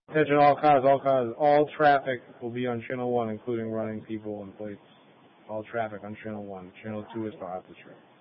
Attention all cars, all cars. All traffic will be on Channel 1, including running people and plates. All traffic on Channel 1. Channel 2 is for Optus.